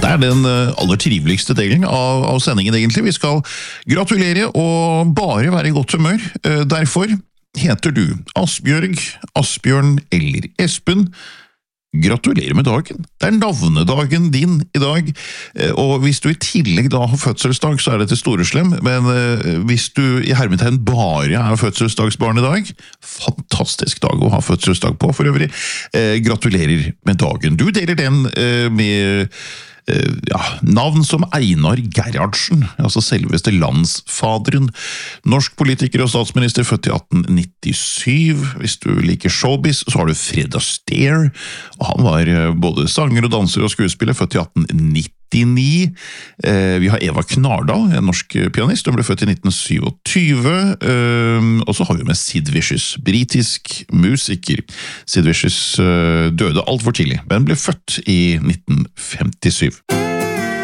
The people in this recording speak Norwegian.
Det den aller triveligste delen av sendingen egentlig. Vi skal gratulere og bare være i godt humør. Derfor heter du Asbjørg, Asbjørn eller Espen. Gratulerer med dagen. Det navnedagen din i dag, og hvis du i tillegg da har fødselsdag, så det til storeslem, men hvis du i hermetegn bare fødselsdagsbarn i dag, fantastisk dag å ha fødselsdag på for øvrig. Gratulerer med dagen. Du deler den med navn som Einar Gerhardsen, altså selveste landsfaderen, norsk politiker og statsminister født i 1897. Hvis du liker showbiz, så har du Fred Astaire, og han var både sanger og danser og skuespiller, født i 1899. Vi har Eva Knardal, en norsk pianist, hun ble født i 1927, og så har vi med Sid Vicious, britisk musiker. Sid Vicious døde alt for tidlig, men ble født i 1957.